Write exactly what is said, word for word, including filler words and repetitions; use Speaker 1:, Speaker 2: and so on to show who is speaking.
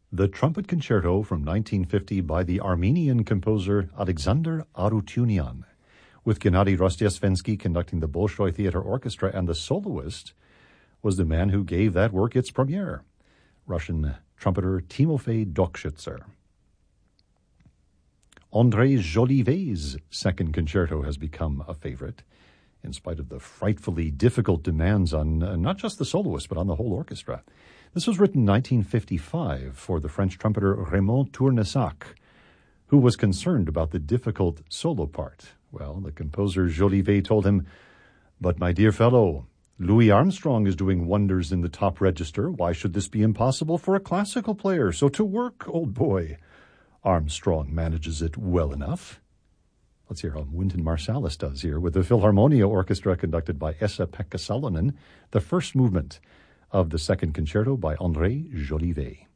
Speaker 1: The Trumpet Concerto from nineteen fifty by the Armenian composer Alexander Arutyunian, with Gennady Rostiasvensky conducting the Bolshoi Theater Orchestra, and the soloist was the man who gave that work its premiere, Russian trumpeter Timofey Dokshitzer. André Jolivet's Second Concerto has become a favorite, in spite of the frightfully difficult demands on uh, not just the soloist, but on the whole orchestra. This was written in nineteen fifty-five for the French trumpeter Raymond Tournesac, who was concerned about the difficult solo part. Well, the composer Jolivet told him, "But my dear fellow, Louis Armstrong is doing wonders in the top register. Why should this be impossible for a classical player? So to work, old boy. Armstrong manages it well enough." Let's hear how Wynton Marsalis does here with the Philharmonia Orchestra conducted by Esa-Pekka Salonen, the first movement of the Second Concerto by André Jolivet.